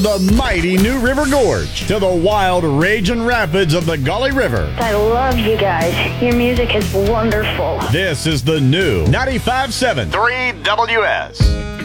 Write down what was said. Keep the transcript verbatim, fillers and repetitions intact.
the mighty New River Gorge to the wild raging rapids of the Gauley River. I love you guys. Your music is wonderful. This is the new ninety-five point seven three W S.